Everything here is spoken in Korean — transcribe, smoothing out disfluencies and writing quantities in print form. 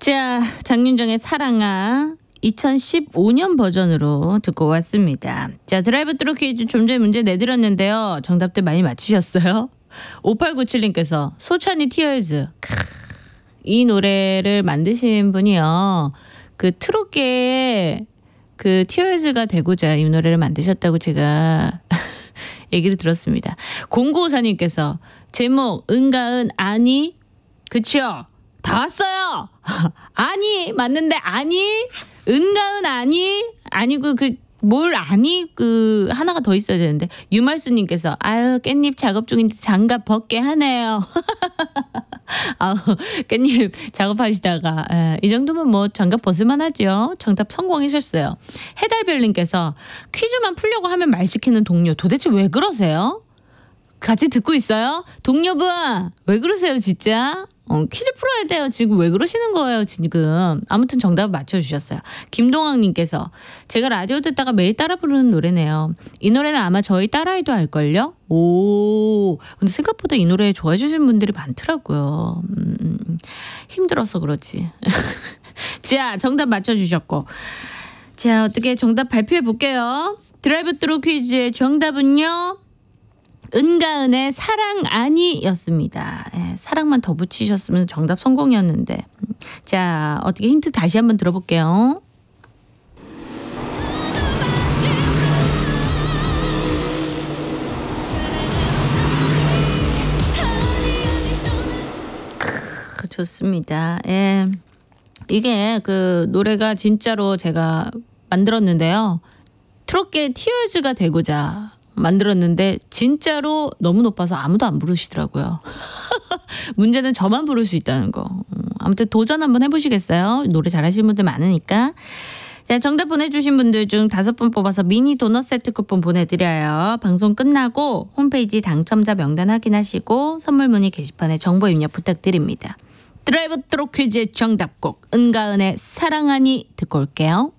자, 장윤정의 사랑아 2015년 버전으로 듣고 왔습니다. 자, 드라이브 트루 퀴즈 좀 전에 문제 내드렸는데요. 정답들 많이 맞히셨어요? 5897님께서 소찬이 티얼즈. 이 노래를 만드신 분이요. 그 트롯계의 그 티얼즈가 되고자 이 노래를 만드셨다고 제가 얘기를 들었습니다. 0954님께서 제목 은가은 아니? 그쵸? 다 왔어요. 아니 맞는데 아니? 은가은 아니? 아니고 뭘 아니? 하나가 더 있어야 되는데. 유말수님께서 아유 깻잎 작업 중인데 장갑 벗게 하네요. 아우 깻잎 작업하시다가 이 정도면 뭐 장갑 벗을만 하죠. 정답 성공하셨어요. 해달별님께서 퀴즈만 풀려고 하면 말 시키는 동료 도대체 왜 그러세요? 같이 듣고 있어요? 동료분 왜 그러세요 진짜? 퀴즈 풀어야 돼요. 지금 왜 그러시는 거예요 지금. 아무튼 정답을 맞춰주셨어요. 김동학님께서 제가 라디오 듣다가 매일 따라 부르는 노래네요. 이 노래는 아마 저희 딸아이도 알걸요? 오, 근데 생각보다 이 노래 좋아해 주시는 분들이 많더라고요. 힘들어서 그렇지. 자, 정답 맞춰주셨고, 자, 어떻게 정답 발표해 볼게요. 드라이브 트루 퀴즈의 정답은요, 은가은의 사랑 아니였습니다. 사랑만 더 붙이셨으면 정답 성공이었는데. 자, 어떻게 힌트 다시 한번 들어볼게요. 좋습니다. 예. 이게 그 노래가 진짜로 제가 만들었는데요. 트롯계 티어즈가 되고자 만들었는데 진짜로 너무 높아서 아무도 안 부르시더라고요. 문제는 저만 부를 수 있다는 거. 아무튼 도전 한번 해보시겠어요? 노래 잘하시는 분들 많으니까. 자, 정답 보내주신 분들 중 5분 뽑아서 미니 도넛 세트 쿠폰 보내드려요. 방송 끝나고 홈페이지 당첨자 명단 확인하시고 선물 문의 게시판에 정보 입력 부탁드립니다. 드라이브 트루 퀴즈의 정답곡 은가은의 사랑하니 듣고 올게요.